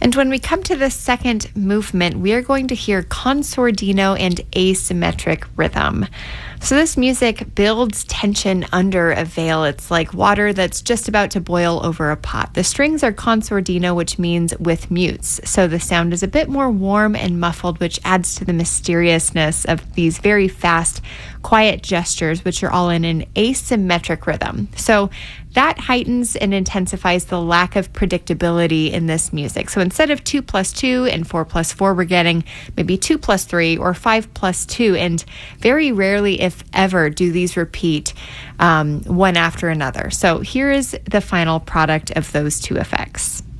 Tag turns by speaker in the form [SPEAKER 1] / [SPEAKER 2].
[SPEAKER 1] And when we come to the second movement, we are going to hear consordino and asymmetric rhythm. So this music builds tension under a veil. It's like water that's just about to boil over a pot. The strings are consordino, which means with mutes. So the sound is a bit more warm and muffled, which adds to the mysteriousness of these very fast, quiet gestures, which are all in an asymmetric rhythm. So that heightens and intensifies the lack of predictability in this music. So instead of 2 plus 2 and 4 plus 4, we're getting maybe 2 plus 3 or 5 plus 2. And very rarely, if ever, do these repeat one after another. So here is the final product of those two effects.